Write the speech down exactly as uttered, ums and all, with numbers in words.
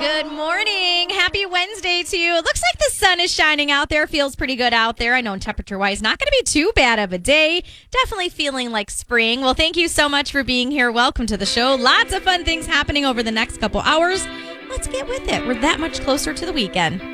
Good morning. Happy Wednesday to you. It looks like the sun is shining out there. Feels pretty good out there. I know temperature-wise, not going to be too bad of a day. Definitely feeling like spring. Well, thank you so much for being here. Welcome to the show. Lots of fun things happening over the next couple hours. Let's get with it. We're that much closer to the weekend.